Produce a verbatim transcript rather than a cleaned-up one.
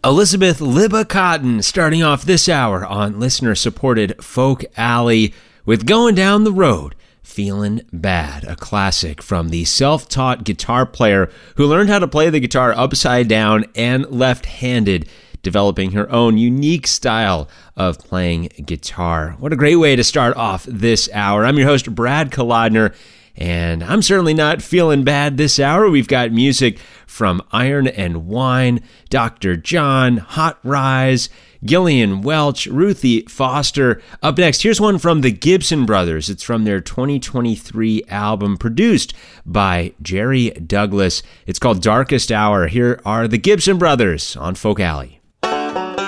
Elizabeth Libba Cotten starting off this hour on listener-supported Folk Alley with Going Down the Road, Feelin' Bad, a classic from the self-taught guitar player who learned how to play the guitar upside down and left-handed, developing her own unique style of playing guitar. What a great way to start off this hour. I'm your host, Brad Kolodner, and I'm certainly not feeling bad this hour. We've got music from Iron and Wine, Doctor John, Hot Rise, Gillian Welch, Ruthie Foster. Up next, here's one from the Gibson Brothers. It's from their twenty twenty-three album, produced by Jerry Douglas. It's called Darkest Hour. Here are the Gibson Brothers on Folk Alley.